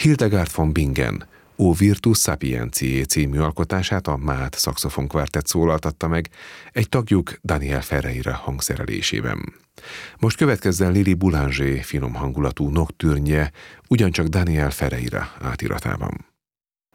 Hildegard von Bingen O Virtus Sapientiae című alkotását a Máth szaxofonkvártett szólaltatta meg, egy tagjuk Daniel Ferreira hangszerelésében. Most következzen Lili Boulanger finom hangulatú noktürnje, ugyancsak Daniel Ferreira átiratában.